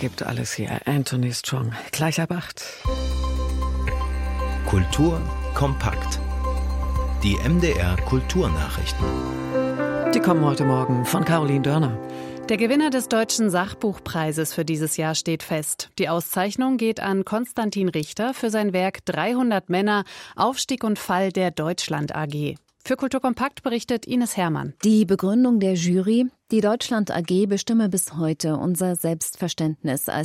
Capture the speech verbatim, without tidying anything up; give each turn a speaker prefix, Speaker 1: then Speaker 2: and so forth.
Speaker 1: gibt alles hier. Anthony Strong. Gleich ab acht.
Speaker 2: Kultur kompakt. Die M D R Kulturnachrichten.
Speaker 1: Die kommen heute Morgen von Caroline Dörner.
Speaker 3: Der Gewinner des Deutschen Sachbuchpreises für dieses Jahr steht fest. Die Auszeichnung geht an Konstantin Richter für sein Werk dreihundert Männer, Aufstieg und Fall der Deutschland A G. Für Kulturkompakt berichtet Ines Hermann.
Speaker 4: Die Begründung der Jury: Die Deutschland A G bestimme bis heute unser Selbstverständnis als